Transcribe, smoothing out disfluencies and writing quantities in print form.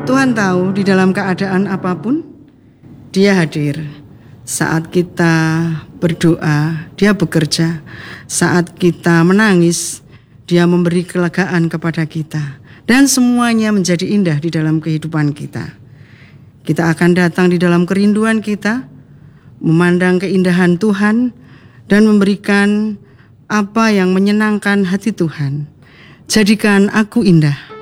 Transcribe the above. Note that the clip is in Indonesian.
Tuhan tahu di dalam keadaan apapun, Dia hadir. Saat kita berdoa, Dia bekerja. Saat kita menangis, Dia memberi kelegaan kepada kita. Dan semuanya menjadi indah di dalam kehidupan kita. Kita akan datang di dalam kerinduan kita, memandang keindahan Tuhan, dan memberikan apa yang menyenangkan hati Tuhan. Jadikan aku indah.